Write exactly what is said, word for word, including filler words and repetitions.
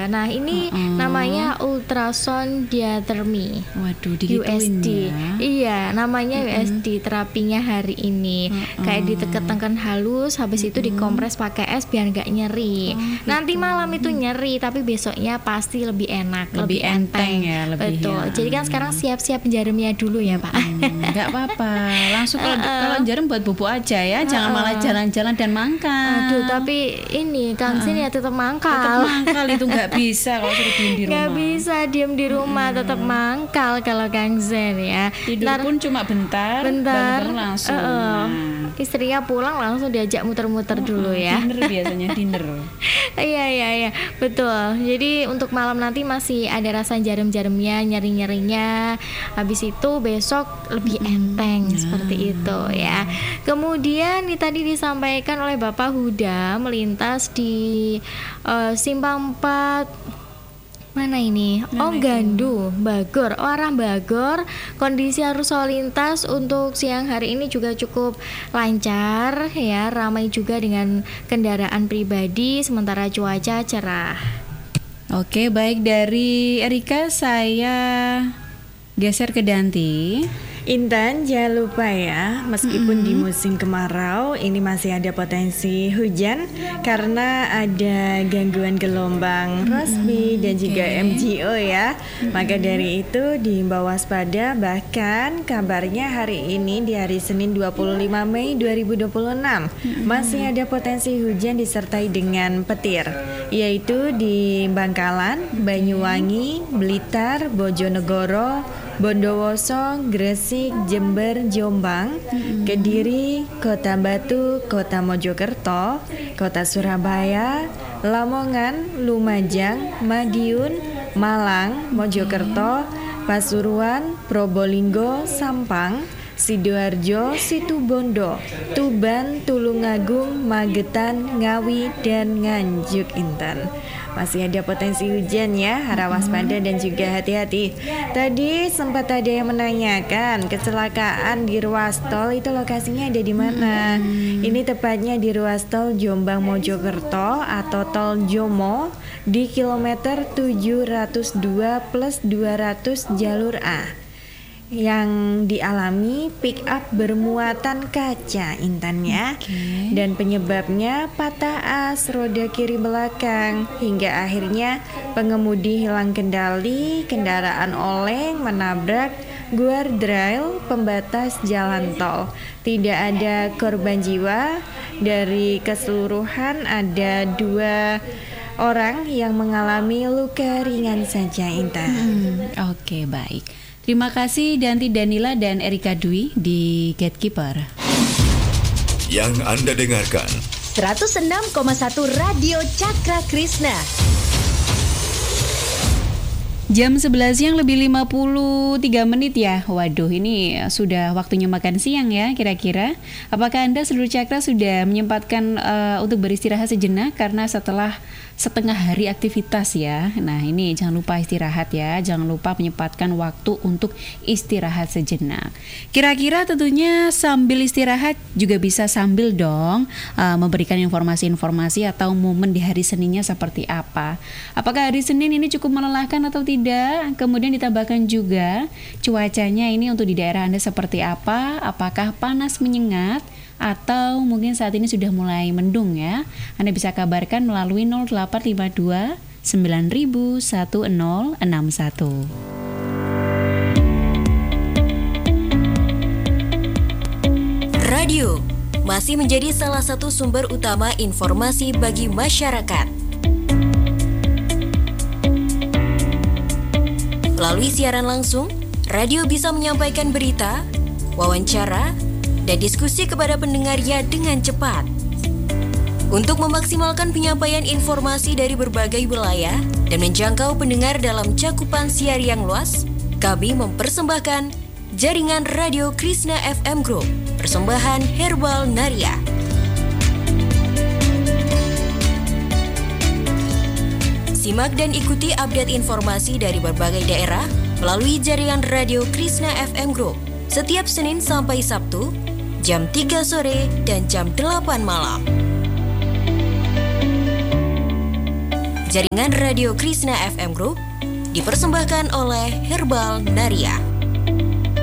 Nah ini uh-uh. namanya ultrasound diathermy. Waduh, U S D. ya. Iya, namanya uh-uh. U S D terapinya hari ini. Uh-uh. Kayak ditekan-tekan halus, habis uh-uh. itu dikompres pakai es biar nggak nyeri. Oh, nanti gitu. Malam itu nyeri, tapi besoknya pasti lebih enak, lebih, lebih enteng. ya, lebih betul. Ya. Jadi kan sekarang siap-siap jarumnya dulu ya Pak. Hmm, nggak apa-apa. Langsung kalau, uh-uh. kalau jarum buat bobo aja ya, uh-uh. jangan malah jalan-jalan dan mangkal. Aduh, tapi ini Kang Sin uh-uh. ya tetap mangkal. Tetap mangkal itu nggak bisa kalau suruh diem di rumah. Nggak bisa diem di rumah, hmm. tetap mangkal kalau Kang Zen ya. Tidur Ntar, pun cuma bentar, bentar bangun langsung. Uh, uh. Nah. Istrinya pulang langsung diajak muter-muter uh, dulu ya. Dinner biasanya dinner. Iya iya iya betul. Jadi untuk malam nanti masih ada rasa jarum-jarumnya, nyeri-nyerinya. Habis itu besok lebih enteng hmm. seperti itu ya. Kemudian nih tadi disampaikan oleh Bapak Huda melintas di uh, Simpang empat mana ini? Mana oh Gandu, Bagor, oh, arah Bagor. Kondisi arus lalu lintas untuk siang hari ini juga cukup lancar ya, ramai juga dengan kendaraan pribadi sementara cuaca cerah. Oke, baik dari Erika saya geser ke Danti. Intan, jangan lupa ya, meskipun mm-hmm. di musim kemarau ini masih ada potensi hujan karena ada gangguan gelombang mm-hmm. Rossby dan juga okay. M G O ya. Mm-hmm. Maka dari itu diimbau waspada, bahkan kabarnya hari ini di hari Senin dua puluh lima Mei dua ribu dua puluh enam mm-hmm. masih ada potensi hujan disertai dengan petir, yaitu di Bangkalan, Banyuwangi, Blitar, Bojonegoro, Bondowoso, Gresik, Jember, Jombang, mm-hmm. Kediri, Kota Batu, Kota Mojokerto, Kota Surabaya, Lamongan, Lumajang, Madiun, Malang, Mojokerto, Pasuruan, Probolinggo, Sampang, Sidoarjo, Situbondo, Tuban, Tulungagung, Magetan, Ngawi, dan Nganjuk. Intan, masih ada potensi hujan ya, harap waspada dan juga hati-hati. Tadi sempat ada yang menanyakan kecelakaan di ruas tol itu lokasinya ada di mana? Hmm. Ini tepatnya di ruas tol Jombang Mojokerto atau tol Jomo di kilometer tujuh ratus dua plus dua ratus jalur A. Yang dialami pick up bermuatan kaca, Intan ya. Okay. Dan penyebabnya patah as roda kiri belakang hingga akhirnya pengemudi hilang kendali, kendaraan oleng menabrak guardrail pembatas jalan tol. Tidak ada korban jiwa. Dari keseluruhan ada dua orang yang mengalami luka ringan saja, Intan. Hmm, Oke, okay, baik. Terima kasih Danti Danila dan Erika Dwi di Gatekeeper. Yang Anda dengarkan seratus enam koma satu Radio Cakra Krishna. Jam sebelas siang lebih lima puluh tiga menit ya. Waduh, ini sudah waktunya makan siang ya kira-kira. Apakah Anda seluruh Cakra sudah menyempatkan uh, untuk beristirahat sejenak karena setelah setengah hari aktivitas ya. Nah ini jangan lupa istirahat ya, jangan lupa menyempatkan waktu untuk istirahat sejenak. Kira-kira tentunya sambil istirahat juga bisa sambil dong uh, memberikan informasi-informasi atau momen di hari Seninnya seperti apa. Apakah hari Senin ini cukup melelahkan atau tidak? Kemudian ditambahkan juga cuacanya ini untuk di daerah Anda seperti apa? Apakah panas menyengat? Atau mungkin saat ini sudah mulai mendung ya. Anda bisa kabarkan melalui nol delapan lima dua sembilan nol nol satu nol enam satu. Radio masih menjadi salah satu sumber utama informasi bagi masyarakat. Melalui siaran langsung, radio bisa menyampaikan berita, wawancara, dan diskusi kepada pendengarnya dengan cepat. Untuk memaksimalkan penyampaian informasi dari berbagai wilayah dan menjangkau pendengar dalam cakupan siar yang luas, kami mempersembahkan Jaringan Radio Krishna F M Group, persembahan Herbal Naria. Simak dan ikuti update informasi dari berbagai daerah melalui Jaringan Radio Krishna F M Group setiap Senin sampai Sabtu, jam tiga sore dan jam delapan malam. Jaringan Radio Krishna F M Group dipersembahkan oleh Herbal Naria.